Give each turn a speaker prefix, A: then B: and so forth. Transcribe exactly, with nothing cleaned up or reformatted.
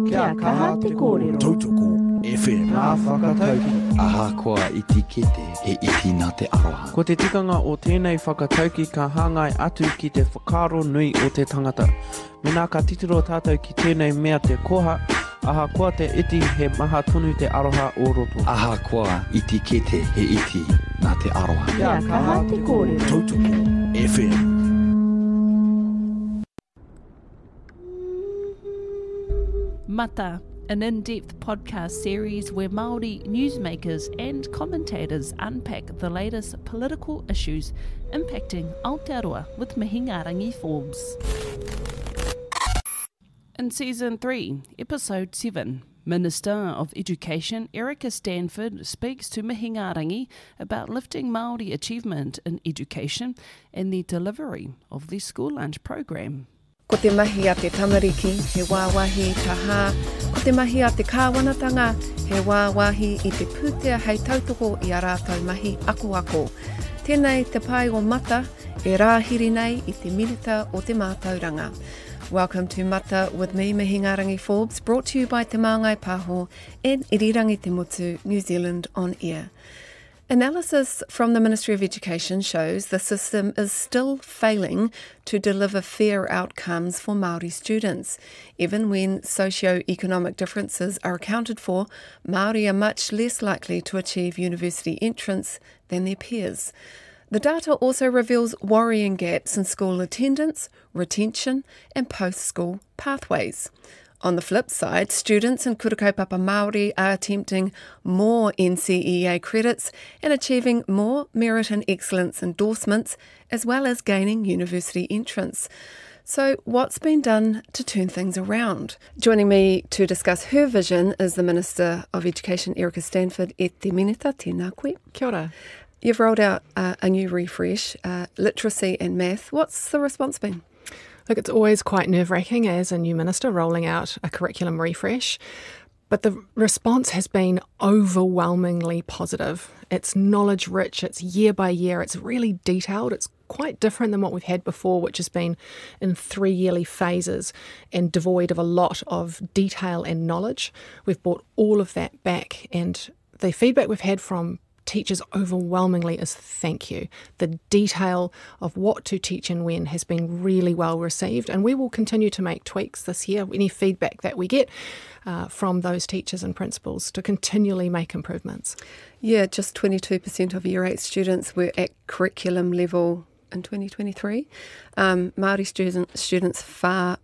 A: Kia kaha te kōrero.
B: Tautoko F M.
A: Ngā whakatauki.
C: Ahakoa iti kete he iti nā te aroha.
D: Ko te tikanga o tēnei whakatauki ka hāngai atu ki te whakaro nui o te tangata. Mena ka titiro tātou ki tēnei mea te koha, ahakoa te iti he maha tonu te aroha o roto.
C: Ahakoa iti kete he iti nā te aroha.
A: Kia kaha te kōrero.
B: Tautoko F M.
E: Mata, an in-depth podcast series where Māori newsmakers and commentators unpack the latest political issues impacting Aotearoa with Mihingarangi Forbes. In Season three, Episode seven, Minister of Education Erica Stanford speaks to Mihingarangi about lifting Māori achievement in education and the delivery of the school lunch program.
F: Ko te mahi a te tamariki, he wāwahi taha. Ko te mahi a te kāwanatanga, he wāwahi i te pūtea hei tautoko i a rātou mahi ako ako. Tēnei te pai o Mata, e rāhiri nei i te minita o te mātauranga. Welcome to Mata with me, Mihingarangi Forbes, brought to you by Te Māngai Pāho and Irirangi Te Motu, New Zealand on air. Analysis from the Ministry of Education shows the system is still failing to deliver fair outcomes for Māori students. Even when socio-economic differences are accounted for, Māori are much less likely to achieve university entrance than their peers. The data also reveals worrying gaps in school attendance, retention and post-school pathways. On the flip side, students in Kurakaupapa Māori are attempting more N C E A credits and achieving more merit and excellence endorsements, as well as gaining university entrance. So what's been done to turn things around? Joining me to discuss her vision is the Minister of Education, Erica Stanford. E te minita, tēnā koe.
G: Kia ora.
F: You've rolled out uh, a new refresh, uh, literacy and math. What's the response been?
G: Look, it's always quite nerve-wracking as a new minister rolling out a curriculum refresh, but the response has been overwhelmingly positive. It's knowledge-rich, it's year by year, it's really detailed, it's quite different than what we've had before, which has been in three yearly phases and devoid of a lot of detail and knowledge. We've brought all of that back, and the feedback we've had from teachers overwhelmingly is thank you. The detail of what to teach and when has been really well received, and we will continue to make tweaks this year, any feedback that we get uh, from those teachers and principals, to continually make improvements.
F: Yeah, just twenty-two percent of Year eight students were at curriculum level in twenty twenty-three. Um, Māori student, students far